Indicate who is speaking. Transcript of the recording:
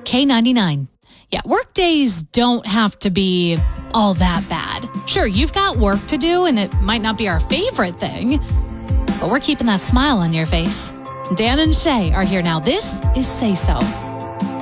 Speaker 1: K99. Yeah, work days don't have to be all that bad. Sure, you've got work to do and it might not be our favorite thing, but we're keeping that smile on your face. Dan and Shay are here now. This is Say So.